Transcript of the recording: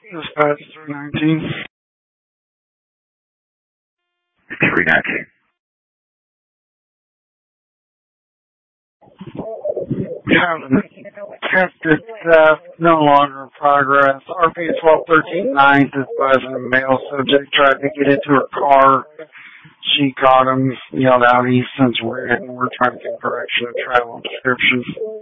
Dispatch 319. 319. Attempted theft, no longer in progress. RP 1213-9 dispatching a male subject tried to get into her car. She caught him, yelled out, "He's since red," and we're trying to get direction of travel description.